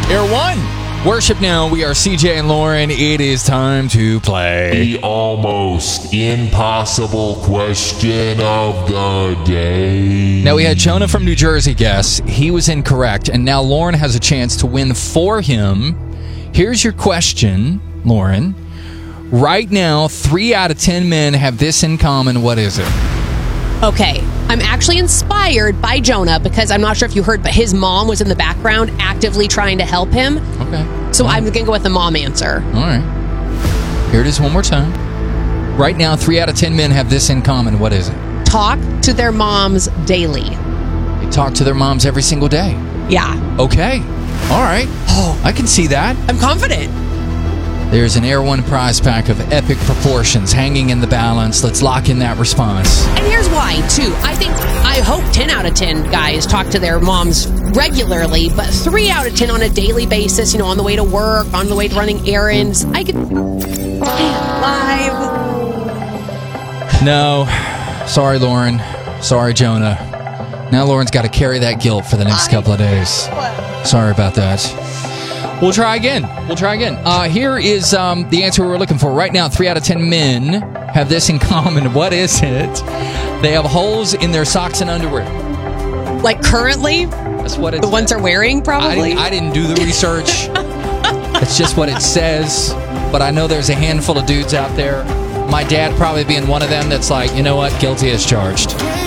Air One. Worship now. We are CJ and Lauren. It is time to play The almost impossible question of the day. Now, we had Jonah from New Jersey guess. He was incorrect, and now Lauren has a chance to win for him. Here's your question, Lauren. Right now, 3 out of 10 men have this in common. What is it? Okay, I'm actually inspired by Jonah because I'm not sure if you heard, but his mom was in the background actively trying to help him. Okay. So I'm going to go with the mom answer. All right. Here it is one more time. Right now, 3 out of 10 men have this in common. What is it? Talk to their moms daily. They talk to their moms every single day. Yeah. Okay. All right. Oh, I can see that. I'm confident. There's an Air One prize pack of epic proportions hanging in the balance. Let's lock in that response. And here's why, too. I hope 10 out of 10 guys talk to their moms regularly, but 3 out of 10 on a daily basis, on the way to work, on the way to running errands. I could... Live. No. Sorry, Lauren. Sorry, Jonah. Now Lauren's got to carry that guilt for the next couple of days. Sorry about that. We'll try again. Here is the answer we were looking for. Right now, 3 out of 10 men have this in common. What is it? They have holes in their socks and underwear. Like currently? That's what it's... The ones they're wearing, probably? I didn't do the research. It's just what it says. But I know there's a handful of dudes out there. My dad probably being one of them that's like, you know what? Guilty as charged.